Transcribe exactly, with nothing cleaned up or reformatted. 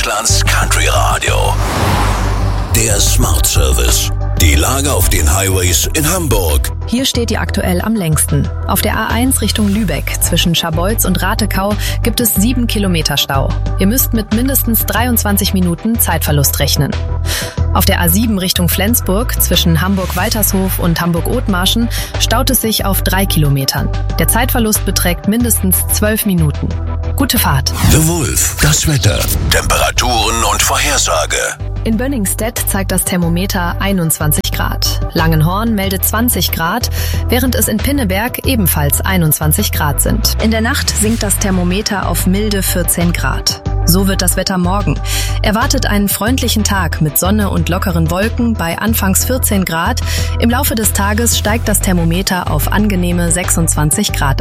Deutschlands Country Radio. Der Smart Service. Die Lage auf den Highways in Hamburg. Hier steht die aktuell am längsten. Auf der A eins Richtung Lübeck zwischen Scharbeutz und Ratekau gibt es sieben Kilometer Stau. Ihr müsst mit mindestens dreiundzwanzig Minuten Zeitverlust rechnen. Auf der A sieben Richtung Flensburg zwischen Hamburg-Waltershof und Hamburg-Othmarschen staut es sich auf drei Kilometern. Der Zeitverlust beträgt mindestens zwölf Minuten. Gute Fahrt. The Wolf. Das Wetter. Temperaturen und Vorhersage. In Bönningstedt zeigt das Thermometer einundzwanzig Grad. Langenhorn meldet zwanzig Grad, während es in Pinneberg ebenfalls einundzwanzig Grad sind. In der Nacht sinkt das Thermometer auf milde vierzehn Grad. So wird das Wetter morgen. Erwartet einen freundlichen Tag mit Sonne und lockeren Wolken bei anfangs vierzehn Grad. Im Laufe des Tages steigt das Thermometer auf angenehme sechsundzwanzig Grad.